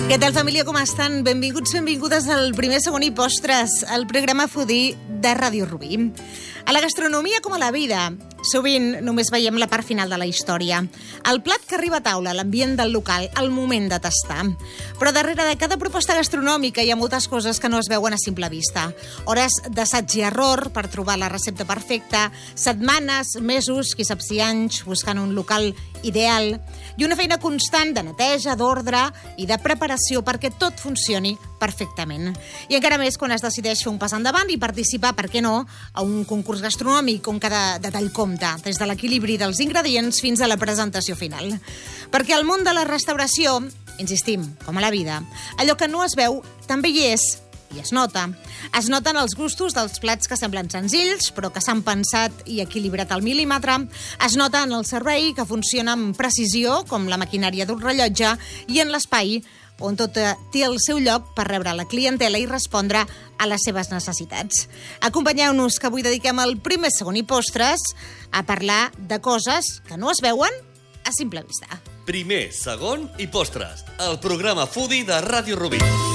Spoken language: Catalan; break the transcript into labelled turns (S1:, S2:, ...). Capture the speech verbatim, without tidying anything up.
S1: Què tal, família, com estan? Benvinguts, benvingudes al Primer, Segon i Postres, el programa foodie de Ràdio Rubí. A la gastronomia, com a la vida, sovint només veiem la part final de la història. El plat que arriba a taula, l'ambient del local, el moment de tastar. Però darrere de cada proposta gastronòmica hi ha moltes coses que no es veuen a simple vista. Hores d'assaig i error per trobar la recepta perfecta, setmanes, mesos, qui sap si anys, buscant un local ideal, i una feina constant de neteja, d'ordre i de preparació perquè tot funcioni perfectament. I encara més quan es decideix fer un pas endavant i participar, per què no, a un concurs gastronòmic on cada detall compta, des de l'equilibri dels ingredients fins a la presentació final. Perquè al món de la restauració, insistim, com a la vida, allò que no es veu també hi és i es nota. Es noten els gustos dels plats que semblen senzills, però que s'han pensat i equilibrat al mil·límetre. Es nota en el servei, que funciona amb precisió, com la maquinària d'un rellotge, i en l'espai, on tot té el seu lloc per rebre la clientela i respondre a les seves necessitats. Acompanyeu-nos, que avui dediquem el Primer, Segon i Postres a parlar de coses que no es veuen a simple vista.
S2: Primer, Segon i Postres, el programa foodie de Ràdio Rubí.